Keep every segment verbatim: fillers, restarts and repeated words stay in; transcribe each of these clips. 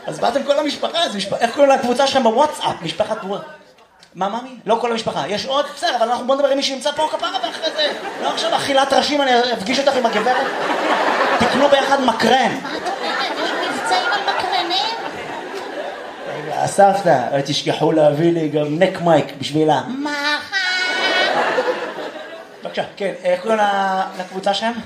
אז באתם כל המשפחה, איך קוראים לקבוצה שלכם בוואטסאפ? משפחת וואטסאפ. מה, ממי? לא כל המשפחה. יש עוד? בסדר, אבל אנחנו בוא נדבר עם מי שימצא פה כפרה ואחרי זה. לא עכשיו אכילת ראשים, אני אפגיש אותך עם הגברת. תקנו ביחד מקרן. מה את אומרת? יש מבצעים על מקרנים? הסבתא, תשכחו להביא לי גם נק מייק בשבילה. מה? בבקשה, כן, איך קוראים לקבוצה שלהם?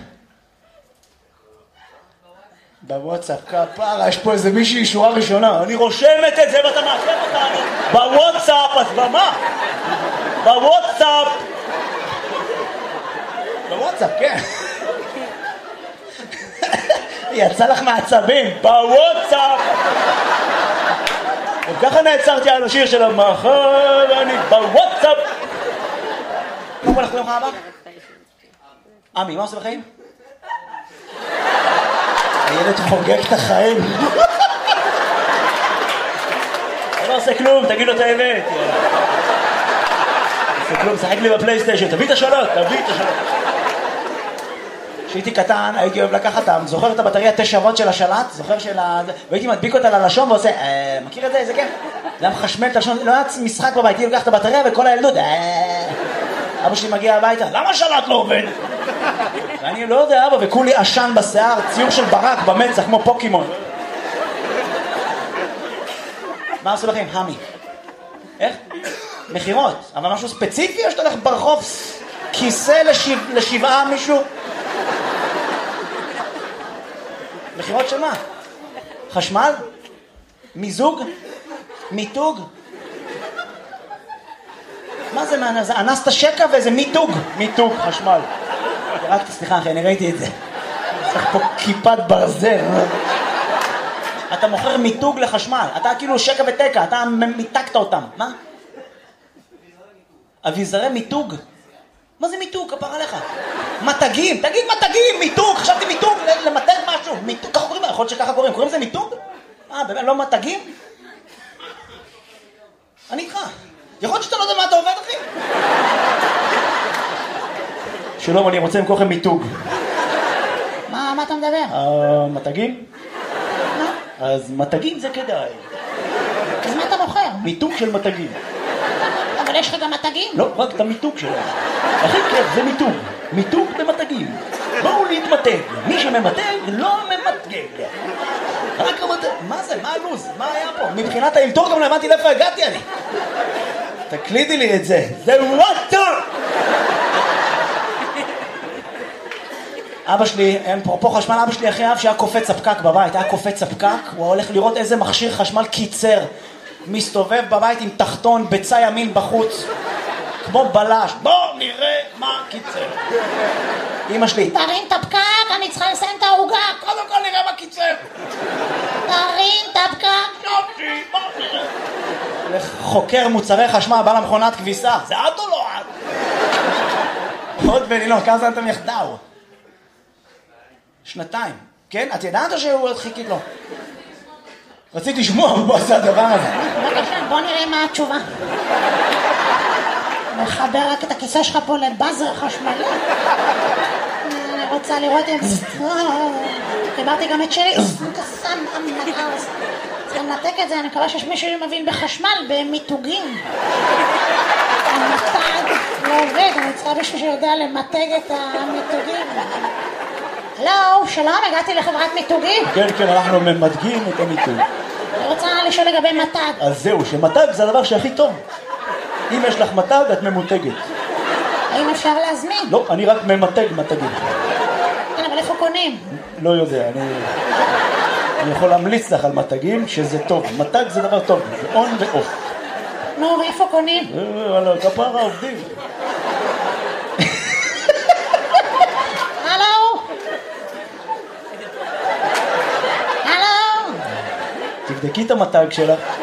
בוואטסאפ, כפרה, יש פה איזה מישהי שורה ראשונה. אני רושמת את זה ואתה מעכב אותנו. בוואטסאפ, אז במה? בוואטסאפ. בוואטסאפ, כן. יצא לך מעצבים. בוואטסאפ. וככה נעצרתי על השיר של המחר, אני בוואטסאפ. מה קורה לך ביום הבא? עמי, מה עושה בחיים? הילד חוגג את החיים. לא עושה כלום, תגיד לו את האמת. עושה כלום, שחק לי בפלייסטיישן, תביא את השאלות, תביא את השאלות. כשהייתי קטן, הייתי אוהב לקחת אותם, זוכר את הבטריה תשע וולט של השלט? זוכר של ה... והייתי מדביק אותה ללשון ועושה, מכיר את זה? איזה כיף? זה היה מחשמל את הלשון, לא היה משחק בבית, הייתי לוקח את הבטריה וכל הילדות, אבא שלי מגיע הביתה, למה השלט לא עובד? ואני לא יודע, אבא, וכולי עשן בשיער, ציור של ברק במצח, כמו פוקימון. מה עושה לכם? המי. איך? מחירות. אבל משהו ספציפי או שאתה הולך ברחוב כיסא לשבע, לשבעה מישהו? מחירות של מה? חשמל? מיזוג? מיתוג? מה זה? זה אנסת שקע ואיזה מיתוג. מיתוג, חשמל. רק סליחה אחי, אני ראיתי את זה. צריך פה כיפת ברזל. אתה מוכר מיתוג לחשמל. אתה כאילו שקע ותקע, אתה מיתקת אותם. מה? אביזרי מיתוג? מה זה מיתוג? כפר עליך. מתגים, תגיד מתגים, מיתוג. חשבתי מיתוג, למתג משהו. מיתוג, ככה קוראים, יכול להיות שככה קוראים. קוראים לזה מיתוג? אה, באמת, לא מתגים? אני איתך. יכול להיות שאתה לא יודע מה אתה עובד, אחי? שלום, אני רוצה למכור לכם מיתוג. מה, מה אתה מדבר? אה, מתגים? מה? אז מתגים זה כדאי. אז מה אתה מוכר? מיתוג של מתגים. אבל יש לך גם מתגים? לא, רק את המיתוג שלהם. הכי כיף, זה מיתוג. מיתוג במתגים. בואו להתמתג. מי שממתג לא ממתגג. רק המתג. מה זה? מה הלוז? מה היה פה? מבחינת האלתור גם לא הבנתי לאיפה הגעתי אני. תקלידי לי את זה. זה וואטסאפ! אבא שלי, אין פה חשמל, אבא שלי הכי אהב שהיה קופץ הפקק בבית, היה קופץ הפקק, הוא הולך לראות איזה מכשיר חשמל קיצר, מסתובב בבית עם תחתון, בצע ימין בחוץ, כמו בלש, בוא נראה מה קיצר. אמא שלי, תרים את הפקק, אני צריכה לסיים את העוגה. קודם כל נראה מה קיצר. תרים את הפקק. יופי, בוא נראה. הולך חוקר מוצרי חשמל, בא למכונת כביסה, זה את או לא את? עוד ולילון, כמה זמן אתם יחדיו? שנתיים, כן? את ידעת או שהוא חיכית לו? רציתי לשמוע, הוא עושה הדבר הזה. בבקשה, בוא נראה מה התשובה. מחבר רק את הכיסא שלך פה לבאזר חשמלי. אני רוצה לראות אם... חיברתי גם את שלי. קסם, אמנקרס. צריך לנתק את זה, אני מקווה שיש מישהו שמבין בחשמל, במיתוגים. המתג לא עובד, אני צריכה מישהו שיודע למתג את המיתוגים. הלו, שלום, הגעתי לחברת מיתוגים. כן, כן, אנחנו ממתגים את המיתוג. אני רוצה לשאול לגבי מתג. אז זהו, שמתג זה הדבר שהכי טוב. אם יש לך מתג, את ממותגת. האם אפשר להזמין? לא, אני רק ממתג מתגים. כן, אבל איפה קונים? לא יודע, אני... אני יכול להמליץ לך על מתגים שזה טוב. מתג זה דבר טוב, זה און ואוף. נו, ואיפה קונים? אה, על הכפרה עובדים. הלו? הלו? תבדקי את המתג שלך.